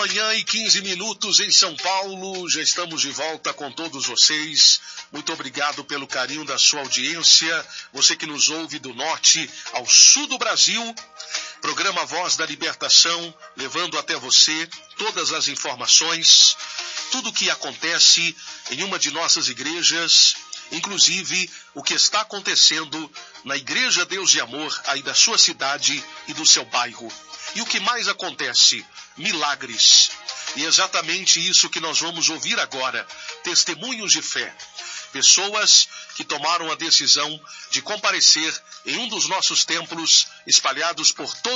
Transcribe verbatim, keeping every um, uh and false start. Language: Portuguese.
manhã e quinze minutos em São Paulo. Já estamos de volta com todos vocês. Muito obrigado pelo carinho da sua audiência. Você que nos ouve do norte ao sul do Brasil. Programa Voz da Libertação, levando até você todas as informações, tudo o que acontece em uma de nossas igrejas, inclusive o que está acontecendo na Igreja Deus de Amor aí da sua cidade e do seu bairro. E o que mais acontece? Milagres. E é exatamente isso que nós vamos ouvir agora. Testemunhos de fé. Pessoas que tomaram a decisão de comparecer em um dos nossos templos espalhados por todo